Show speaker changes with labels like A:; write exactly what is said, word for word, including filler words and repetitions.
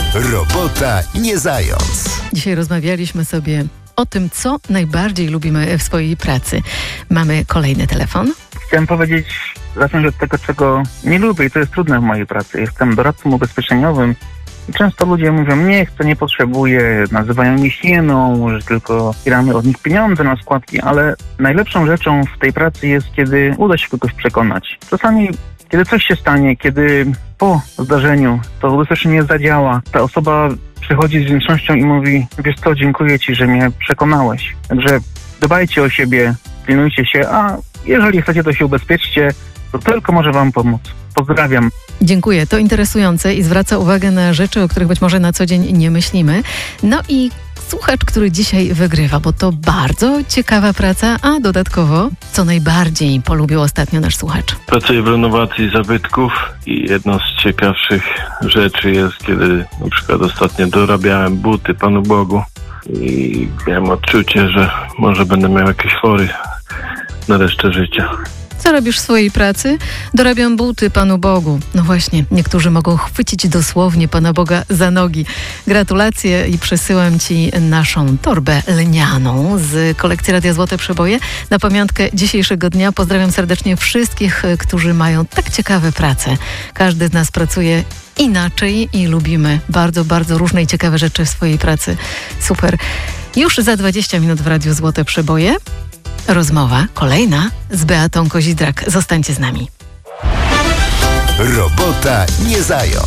A: Robota nie zając.
B: Dzisiaj rozmawialiśmy sobie o tym, co najbardziej lubimy w swojej pracy. Mamy kolejny telefon.
C: Chciałem powiedzieć, zacząć od tego, czego nie lubię i to jest trudne w mojej pracy. Jestem doradcą ubezpieczeniowym i często ludzie mówią, nie chcę, nie potrzebuję, nazywają mnie hieną, że tylko zbieramy od nich pieniądze na składki, ale najlepszą rzeczą w tej pracy jest, kiedy uda się kogoś przekonać. Czasami, kiedy coś się stanie, kiedy po zdarzeniu to ubezpieczenie zadziała, ta osoba przychodzi z wdzięcznością i mówi, wiesz co, dziękuję Ci, że mnie przekonałeś. Także dbajcie o siebie, pilnujcie się, a jeżeli chcecie, to się ubezpieczcie, to tylko może Wam pomóc. Pozdrawiam.
B: Dziękuję, to interesujące i zwraca uwagę na rzeczy, o których być może na co dzień nie myślimy. No i słuchacz, który dzisiaj wygrywa, bo to bardzo ciekawa praca, a dodatkowo, co najbardziej polubił ostatnio nasz słuchacz.
D: Pracuję w renowacji zabytków i jedną z ciekawszych rzeczy jest, kiedy na przykład ostatnio dorabiałem buty Panu Bogu i miałem odczucie, że może będę miał jakieś fory na resztę życia.
B: Co robisz w swojej pracy? Dorabiam buty Panu Bogu. No właśnie, niektórzy mogą chwycić dosłownie Pana Boga za nogi. Gratulacje i przesyłam Ci naszą torbę lnianą z kolekcji Radia Złote Przeboje. Na pamiątkę dzisiejszego dnia pozdrawiam serdecznie wszystkich, którzy mają tak ciekawe prace. Każdy z nas pracuje inaczej i lubimy bardzo, bardzo różne i ciekawe rzeczy w swojej pracy. Super. Już za dwadzieścia minut w Radiu Złote Przeboje. Rozmowa kolejna z Beatą Kozidrak. Zostańcie z nami.
A: Robota nie zając.